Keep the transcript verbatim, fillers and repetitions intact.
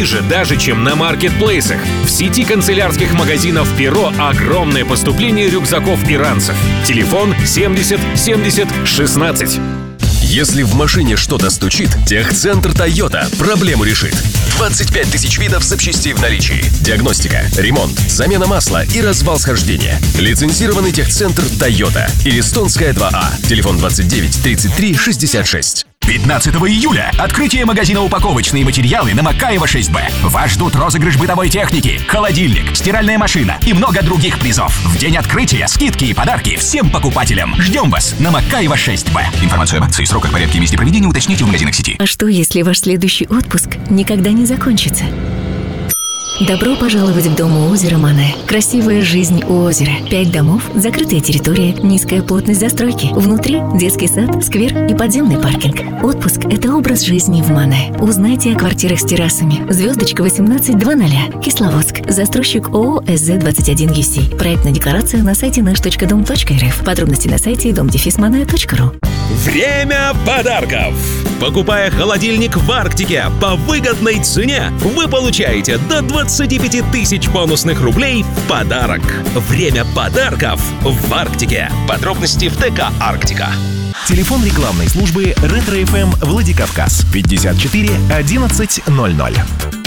ниже даже, чем на маркетплейсах. В сети канцелярских магазинов «Перо» огромное поступление рюкзаков и ранцев. Телефон семьдесят семьдесят шестнадцать. Если в машине что-то стучит, техцентр Тойота проблему решит. двадцать пять тысяч видов запчастей в наличии. Диагностика, ремонт, замена масла и развал схождения. Лицензированный техцентр Тойота. Илистонская два А. Телефон двадцать девять тридцать три шестьдесят шесть. пятнадцатого июля открытие магазина «Упаковочные материалы» на Макаева шесть Б. Вас ждут розыгрыш бытовой техники, холодильник, стиральная машина и много других призов. В день открытия скидки и подарки всем покупателям. Ждем вас на Макаева шесть Б. Информацию об акции, сроках, порядке и месте проведения уточните в магазинах сети. А что, если ваш следующий отпуск никогда не закончится? Добро пожаловать в дом у озера Мане. Красивая жизнь у озера. Пять домов, закрытая территория, низкая плотность застройки. Внутри детский сад, сквер и подземный паркинг. Отпуск – это образ жизни в Мане. Узнайте о квартирах с террасами. Звездочка восемнадцать двадцать. Кисловодск. Застройщик ООО эс зэ двадцать один ю си. Проектная декларация на сайте наш точка дом точка эр эф. Подробности на сайте дом дефис мане точка ру. Время подарков! Покупая холодильник в Арктике по выгодной цене, вы получаете до двадцати пяти тысяч бонусных рублей в подарок. Время подарков в Арктике. Подробности в ТК «Арктика». Телефон рекламной службы «Ретро эф эм» Владикавказ пятьдесят четыре одиннадцать ноль ноль.